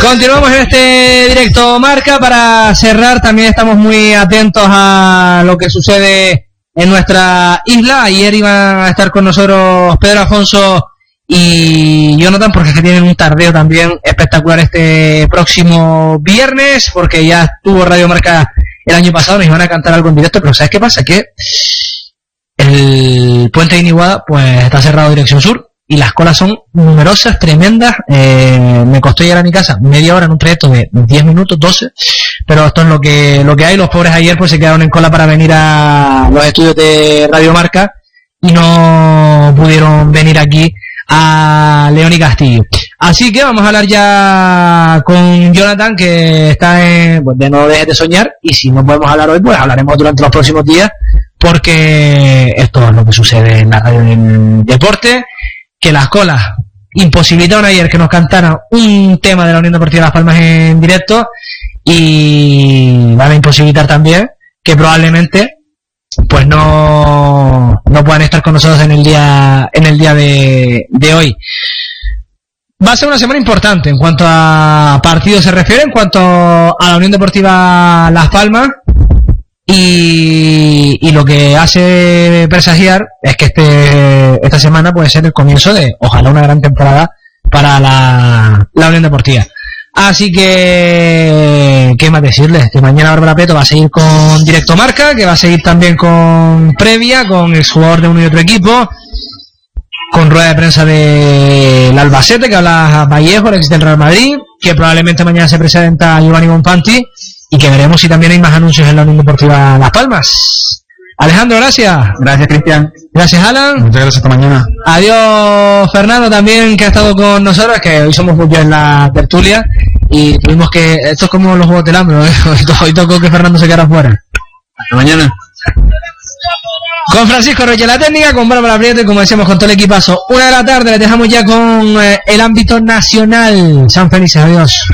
Continuamos en este directo Marca. Para cerrar, también estamos muy atentos a lo que sucede en nuestra isla. Ayer iban a estar con nosotros Pedro Afonso y Jonathan, porque es que tienen un tardeo también espectacular este próximo viernes, porque ya estuvo Radio Marca el año pasado, nos iban a cantar algo en directo, pero ¿sabes qué pasa? Que el puente de Iniguada pues está cerrado dirección sur y las colas son numerosas, tremendas. Me costó llegar a mi casa media hora en un trayecto de 10 minutos, 12, pero esto es lo que hay. Los pobres ayer pues se quedaron en cola para venir a los estudios de Radio Marca y no pudieron venir aquí a León y Castillo. Así que vamos a hablar ya con Jonathan, que está pues de No Dejes de Soñar, y si no podemos hablar hoy, pues hablaremos durante los próximos días, porque esto es lo que sucede en la radio del deporte, que las colas imposibilitaron ayer que nos cantaran un tema de la Unión Deportiva Las Palmas en directo, y van a imposibilitar también que probablemente pues no puedan estar con nosotros en el día de hoy. Va a ser una semana importante en cuanto a partidos se refiere, en cuanto a la Unión Deportiva Las Palmas, y lo que hace presagiar es que esta semana puede ser el comienzo de, ojalá, una gran temporada para la Unión Deportiva. Así que, ¿qué más decirles? Que mañana Bárbara Prieto va a seguir con Directo Marca, que va a seguir también con previa, con el jugador de uno y otro equipo, con rueda de prensa del Albacete, que habla Vallejo, el ex del Real Madrid, que probablemente mañana se presenta Giovanni Bonfanti, y que veremos si también hay más anuncios en la Unión Deportiva Las Palmas. Alejandro, gracias. Gracias, Cristian. Gracias, Alan. Muchas gracias, hasta mañana. Adiós, Fernando, también, que ha estado con nosotros, que hoy somos muchos en la tertulia, y tuvimos que, esto es como los Juegos del Hambre, ¿no? Hoy tocó que Fernando se quedara fuera. Hasta mañana. Con Francisco Reyes la técnica, con Bárbara Prieto y, como decíamos, con todo el equipazo. 1 de la tarde, les dejamos ya con el ámbito nacional. Sean felices, adiós.